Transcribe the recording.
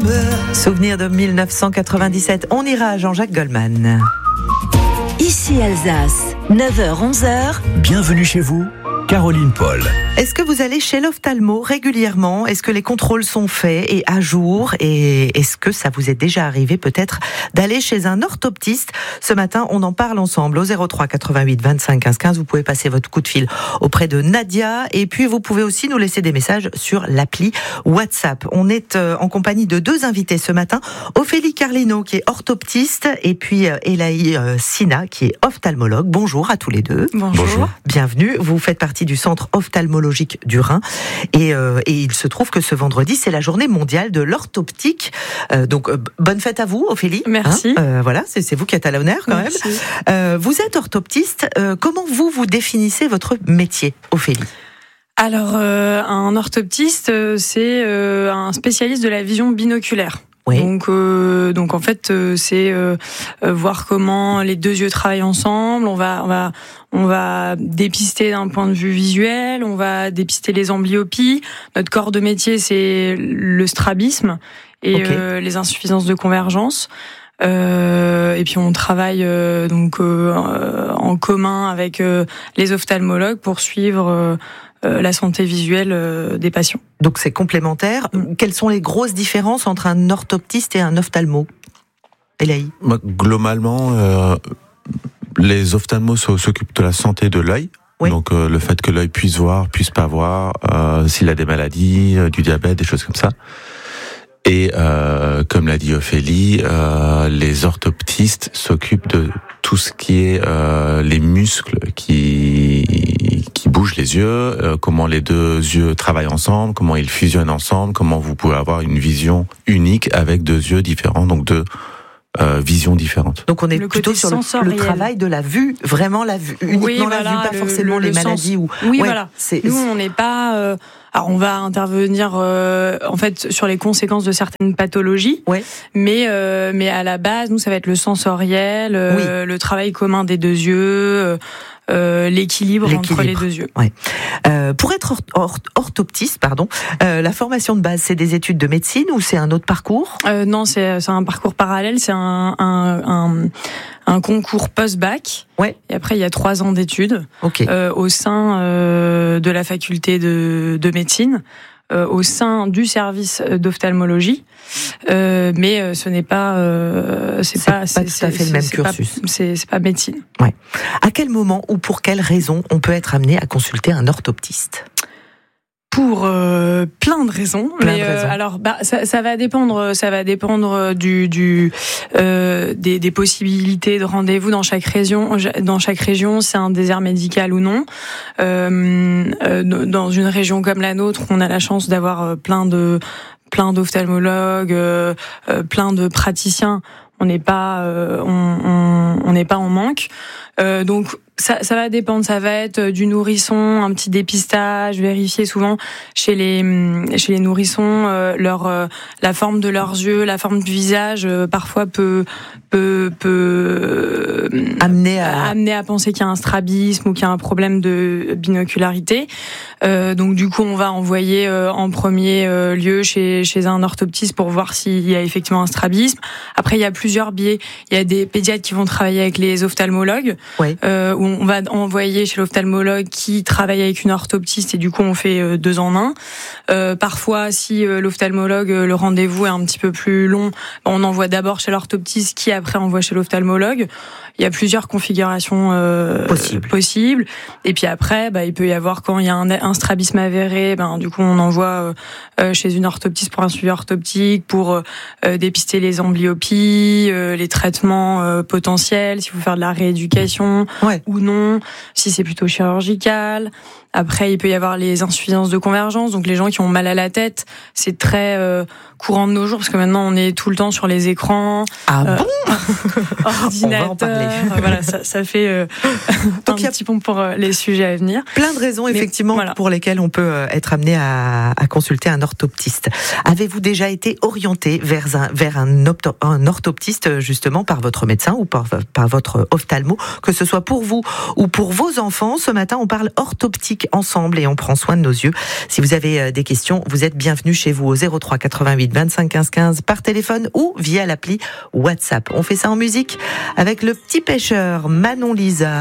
Souvenir de 1997, on ira à Jean-Jacques Goldman. Ici Alsace, 9h-11h. Bienvenue chez vous, Caroline Paul. Est-ce que vous allez chez l'ophtalmo régulièrement ? Est-ce que les contrôles sont faits et à jour ? Et est-ce que ça vous est déjà arrivé peut-être d'aller chez un orthoptiste ? Ce matin, on en parle ensemble au 03 88 25 15 15. Vous pouvez passer votre coup de fil auprès de Nadia. Et puis, vous pouvez aussi nous laisser des messages sur l'appli WhatsApp. On est en compagnie de deux invités ce matin. Ophélie Carlino, qui est orthoptiste, et puis Elaï Sina, qui est ophtalmologue. Bonjour à tous les deux. Bonjour. Bienvenue. Vous faites partie du centre ophtalmologique du Rhin. Et il se trouve que ce vendredi, c'est la journée mondiale de l'orthoptique. Donc, bonne fête à vous, Ophélie. Merci. Voilà, c'est vous qui êtes à l'honneur quand même. Vous êtes orthoptiste. Comment vous définissez votre métier, Ophélie ? Alors, un orthoptiste, c'est un spécialiste de la vision binoculaire. Oui. Donc en fait, c'est voir comment les deux yeux travaillent ensemble. On va dépister d'un point de vue visuel. On va dépister les amblyopies. Notre corps de métier, c'est le strabisme et les insuffisances de convergence. Et puis on travaille en commun avec les ophtalmologues pour suivre la santé visuelle des patients. Donc c'est complémentaire. Quelles sont les grosses différences entre un orthoptiste et un ophtalmo ? Elaï ? Globalement, les ophtalmos s'occupent de la santé de l'œil. Oui. Donc le fait que l'œil puisse voir, puisse pas voir, s'il a des maladies, du diabète, des choses comme ça. Et comme l'a dit Ophélie, les orthoptistes s'occupent de tout ce qui est les muscles qui bougent les yeux, comment les deux yeux travaillent ensemble, comment ils fusionnent ensemble, comment vous pouvez avoir une vision unique avec deux yeux différents, donc deux visions différentes. Donc on est plutôt sur le travail de la vue, vraiment la vue, uniquement la vue, pas forcément les maladies. Voilà. Nous, on n'est pas... Alors on va intervenir en fait sur les conséquences de certaines pathologies, mais à la base, nous, ça va être le sensoriel, le travail commun des deux yeux, l'équilibre entre les deux yeux. Pour être orthoptiste, la formation de base, c'est des études de médecine ou c'est un autre parcours ? Non, c'est un parcours parallèle, c'est un concours post-bac. Et après, il y a 3 ans d'études au sein de la faculté de médecine, au sein du service d'ophtalmologie. Mais ce n'est pas... c'est pas tout à fait le même cursus. C'est pas médecine. À quel moment ou pour quelles raisons on peut être amené à consulter un orthoptiste ? Pour plein de raisons. Alors, ça va dépendre des possibilités de rendez-vous dans chaque région. Dans chaque région, c'est un désert médical ou non. Dans une région comme la nôtre, on a la chance d'avoir plein d'ophtalmologues, plein de praticiens. On n'est pas en manque. Donc ça va dépendre, ça va être du nourrisson, un petit dépistage, vérifier souvent chez les nourrissons la forme de leurs yeux, la forme du visage parfois peut amener à penser qu'il y a un strabisme ou qu'il y a un problème de binocularité. Donc du coup, on va envoyer en premier lieu chez un orthoptiste pour voir s'il y a effectivement un strabisme. Après, il y a plusieurs biais. Il y a des pédiatres qui vont travailler avec les ophtalmologues, où on va envoyer chez l'ophtalmologue qui travaille avec une orthoptiste et du coup on fait 2 en 1. Parfois, si l'ophtalmologue, le rendez-vous est un petit peu plus long, on envoie d'abord chez l'orthoptiste qui après envoie chez l'ophtalmologue. Il y a plusieurs configurations possibles. Et puis après, il peut y avoir, quand il y a un strabisme avéré, du coup on envoie chez une orthoptiste pour un suivi orthoptique, pour dépister les amblyopies, les traitements potentiels, s'il faut faire de la rééducation ou non, si c'est plutôt chirurgical. Après, il peut y avoir les insuffisances de convergence, donc les gens qui ont mal à la tête, c'est très courant de nos jours, parce que maintenant on est tout le temps sur les écrans. Ordinateur. On va en parler. Voilà, ça fait un petit pont pour les sujets à venir. Plein de raisons, effectivement, pour lesquelles on peut être amené à consulter un orthoptiste. Avez-vous déjà été orienté vers un orthoptiste, justement, par votre médecin ou par votre ophtalmo, que ce soit pour vous ou pour vos enfants? Ce matin, on parle orthoptique communique ensemble et on prend soin de nos yeux. Si vous avez des questions, vous êtes bienvenus chez vous au 03 88 25 15 15 par téléphone ou via l'appli WhatsApp. On fait ça en musique avec le Petit Pêcheur, Manon Lisa.